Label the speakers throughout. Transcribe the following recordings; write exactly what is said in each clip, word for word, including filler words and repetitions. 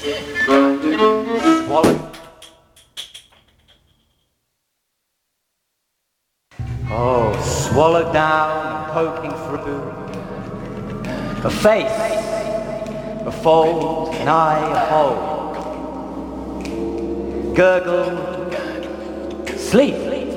Speaker 1: Swallow. Oh, swallowed down and poking through. A face, a fold, an eye, a hole. Gurgle, sleep.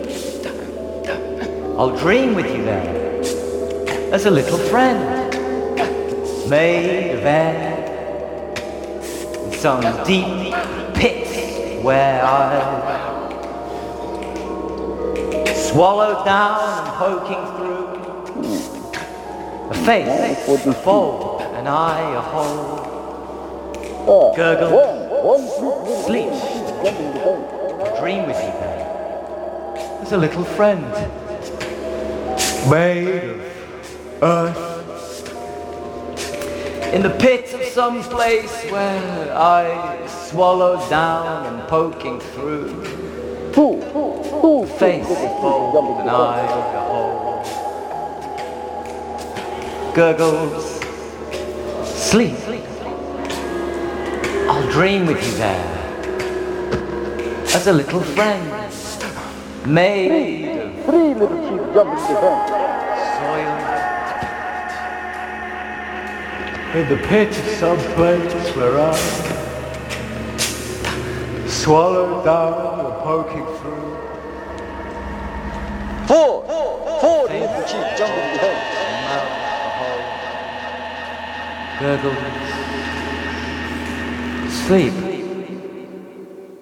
Speaker 1: I'll dream with you there, as a little friend, made of air. In some deep pit where I swallowed down and poking through. A face, a fold, an eye, a hole. Gurgle, sleep, dream with you there, as a little friend, made of earth. In the pit of some place where I swallowed down and poking through. A face, a fold, an eye, a hole. Gurgles, sleep. I'll dream with you there, as a little friend, made of
Speaker 2: Three little sheep jumping to the
Speaker 1: soil. In the pit of some place where I swallowed down and poking through.
Speaker 2: Four, four little sheep jumping to the
Speaker 1: Gurgles, sleep.